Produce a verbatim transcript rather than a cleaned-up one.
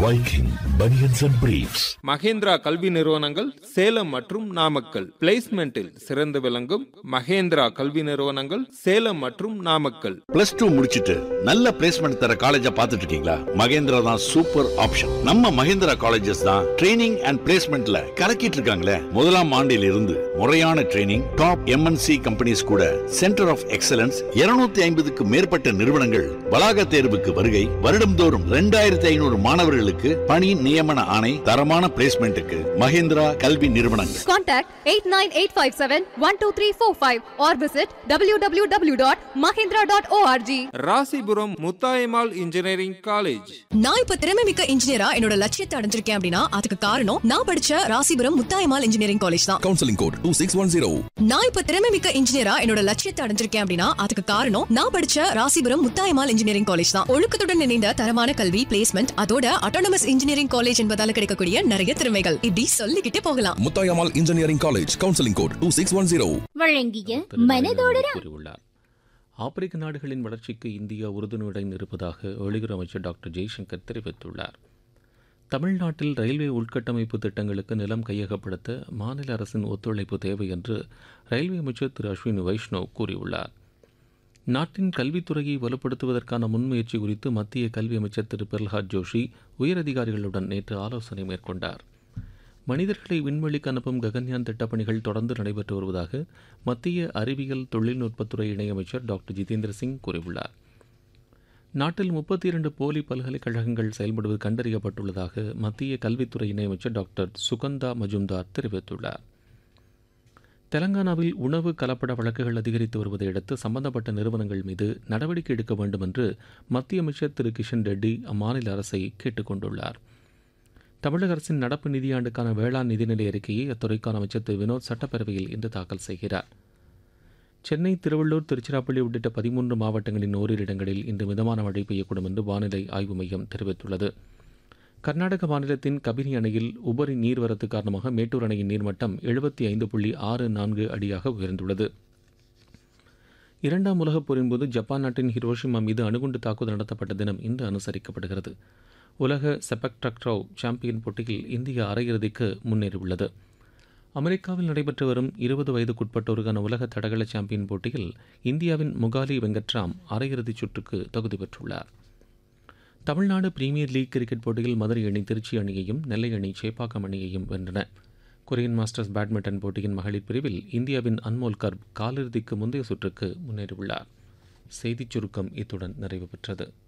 Viking Bunions and Briefs. Mahindra கல்வி நிறுவனங்கள் சேலம் மற்றும் நாமக்கல். பிளேஸ்மெண்டில் சிறந்து விளங்கும் மகேந்திரா கல்வி நிறுவனங்கள் சேலம் மற்றும் நாமக்கல். பிளஸ் டூ முடிச்சிட்டு நல்ல பிளேஸ்மெண்ட் தர காலேஜா பார்த்துட்டு இருக்கீங்களா? மகேந்திரா தான் சூப்பர் ஆப்ஷன். நம்ம மகேந்திரா காலேஜஸ் தான் ட்ரைனிங் அண்ட் பிளேஸ்மெண்ட்ல கலக்கிட்டு இருக்காங்களே. முதலாம் ஆண்டில் இருந்து முறையான ட்ரைனிங், டாப் எம்என்சி கம்பெனிஸ் கூட சென்டர் ஆஃப் எக்ஸலன்ஸ், இருநூத்தி ஐம்பதுக்கு மேற்பட்ட நிறுவனங்கள் வளாக தேர்வுக்கு வருகை, வருடம்தோறும் இரண்டாயிரத்தி ஐநூறு மாணவர்களுக்கு பணி நியமன ஆணை, தரமான பிளேஸ்மெண்ட்டுக்கு மகேந்திரா கல்வி நிறுவனங்கள். Contact eight nine eight five seven one two three four five or visit w w w dot mahindra dot org. Rasipuram Muthayammal engineering college. நான் இப்ப திறமை மிக்க இன்ஜினியரா என்னோட லட்சியத்தை அடைஞ்சிருக்கேன் அப்படின்னா அதுக்கு காரணம் நான் படிச்ச ராசிபுரம் முத்தாயம்மாள் இன்ஜினியரிங் காலேஜ் தான். Counselling code two six one zero. நான் இப்ப திறமை மிக்க இன்ஜினியரா என்னோட லட்சியத்தை அடைஞ்சிருக்கேன் அப்படின்னா அதுக்கு காரணம் நான் படிச்ச ராசிபுரம் முத்தாயம்மாள் இன்ஜினியரிங் காலேஜ் தான். ஒழுக்கத்துடன் இணைந்த தரமான கல்வி, பிளேஸ்மெண்ட், அதோட அட்டானமஸ் இன்ஜினியரிங் காலேஜ் என்பதால கிடைக்கக்கூடிய நிறைய திறமைகள் இப்படி சொல்லிக்கிட்டே போகலாம். Muthayammal engineering college, counselling code two six one zero. வழங்கிய மனதோடு கூறியுள்ளார். ஆப்பிரிக்க நாடுகளின் வளர்ச்சிக்கு இந்தியா உறுதுணையுடன் இருப்பதாக வெளியுறவு அமைச்சர் டாக்டர் ஜெய்சங்கர் தெரிவித்துள்ளார். தமிழ்நாட்டில் ரயில்வே உள்கட்டமைப்பு திட்டங்களுக்கு நிலம் கையகப்படுத்த மாநில அரசின் ஒத்துழைப்பு தேவை என்று ரயில்வே அமைச்சர் திரு அஸ்வினி வைஷ்ணவ் கூறியுள்ளார். நாட்டின் கல்வித்துறையை வலுப்படுத்துவதற்கான முன்முயற்சி குறித்து மத்திய கல்வி அமைச்சர் திரு பிரல்ஹாத் ஜோஷி உயரதிகாரிகளுடன் நேற்று ஆலோசனை மேற்கொண்டார். மனிதர்களை விண்வெளிக்கு அனுப்பும் ககன்யான் திட்டப்பணிகள் தொடர்ந்து நடைபெற்று வருவதாக மத்திய அறிவியல் தொழில்நுட்பத்துறை இணையமைச்சர் டாக்டர் ஜிதேந்திர சிங் கூறியுள்ளார். நாட்டில் முப்பத்தி இரண்டு போலி பல்கலைக்கழகங்கள் செயல்படுவது கண்டறியப்பட்டுள்ளதாக மத்திய கல்வித்துறை இணையமைச்சர் டாக்டர் சுகந்தா மஜும்தார் தெரிவித்துள்ளார். தெலங்கானாவில் உணவு கலப்பட வழக்குகள் அதிகரித்து வருவதை அடுத்து சம்பந்தப்பட்ட நிறுவனங்கள் மீது நடவடிக்கை எடுக்க வேண்டும் என்று மத்திய அமைச்சர் திரு கிஷன் ரெட்டி அம்மாநில அரசை கேட்டுக் கொண்டுள்ளார். தமிழக அரசின் நடப்பு நிதியாண்டுக்கான வேளாண் நிதிநிலை அறிக்கையை அத்துறைக்கான அமைச்சர் திரு வினோத் சட்டப்பேரவையில் இன்று தாக்கல் செய்கிறார். சென்னை, திருவள்ளூர், திருச்சிராப்பள்ளி உள்ளிட்ட பதிமூன்று மாவட்டங்களின் ஓரிரு இடங்களில் இன்று மிதமான மழை பெய்யக்கூடும் என்று வானிலை ஆய்வு மையம் தெரிவித்துள்ளது. கர்நாடக மாநிலத்தின் கபினி அணையில் உபரி நீர்வரத்து காரணமாக மேட்டூர் அணையின் நீர்மட்டம் எழுபத்தி ஐந்து புள்ளி ஆறு நான்கு அடியாக உயர்ந்துள்ளது. இரண்டாம் உலகப் போரின் போது ஜப்பான் நாட்டின் ஹிரோஷிமா மீது அணுகுண்டு தாக்குதல் நடத்தப்பட்ட தினம் இன்று அனுசரிக்கப்படுகிறது. உலக செபக் டக்ராவ் சாம்பியன் போட்டியில் இந்தியா அரையிறுதிக்கு முன்னேறியுள்ளது. அமெரிக்காவில் நடைபெற்று வரும் இருபது வயதுக்குட்பட்டோருக்கான உலக தடகள சாம்பியன் போட்டியில் இந்தியாவின் முகாலி வெங்கட்ராம் அரையிறுதிச் சுற்றுக்கு தகுதி பெற்றுள்ளார். தமிழ்நாடு பிரீமியர் லீக் கிரிக்கெட் போட்டியில் மதுரை அணி திருச்சி அணியையும், நெல்லை அணி சேப்பாக்கம் அணியையும் வென்றன. கொரியன் மாஸ்டர்ஸ் பேட்மிண்டன் போட்டியின் மகளிர் பிரிவில் இந்தியாவின் அன்மோல் கர்ப் காலிறுதிக்கு முந்தைய சுற்றுக்கு முன்னேறியுள்ளார். செய்திச் சுருக்கம் இத்துடன் நிறைவு பெற்றது.